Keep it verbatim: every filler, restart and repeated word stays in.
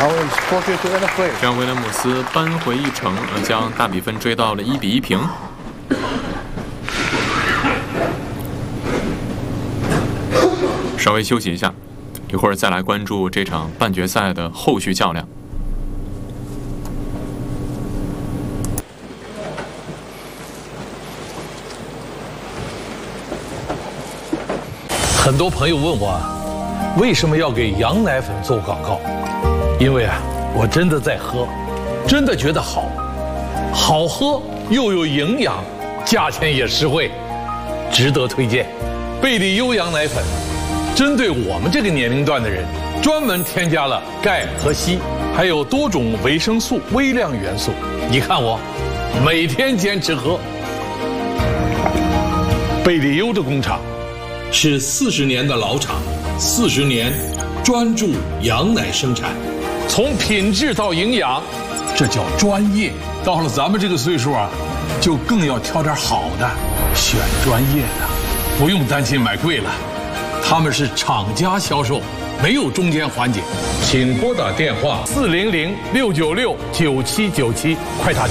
这样威廉姆斯扳回一城，将大比分追到了一比一平。稍微休息一下，一会儿再来关注这场半决赛的后续较量。 很多朋友问我，为什么要给羊奶粉做广告？因为啊，我真的在喝，真的觉得好，好喝又有营养，价钱也实惠，值得推荐。贝利优羊奶粉，针对我们这个年龄段的人，专门添加了钙和硒，还有多种维生素、微量元素。你看我，每天坚持喝。贝利优的工厂是四十年的老厂，四十年专注羊奶生产，从品质到营养，这叫专业。到了咱们这个岁数啊，就更要挑点好的，选专业的，不用担心买贵了。他们是厂家销售，没有中间环节。请拨打电话四零零六九六九七九七，快打。